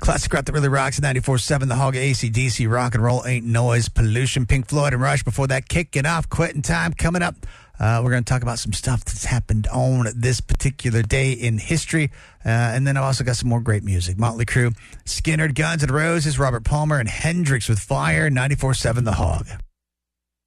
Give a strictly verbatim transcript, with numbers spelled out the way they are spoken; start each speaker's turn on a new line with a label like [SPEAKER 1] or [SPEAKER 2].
[SPEAKER 1] Classic rock that really rocks at ninety-four seven The Hog, A C D C, rock and roll ain't noise pollution. Pink Floyd and Rush before that, kicking off Quitting Time. Coming up, uh, we're going to talk about some stuff that's happened on this particular day in history. Uh, and then I've also got some more great music. Motley Crue, Skynyrd, Guns N' Roses, Robert Palmer, and Hendrix with Fire, ninety-four seven The Hog.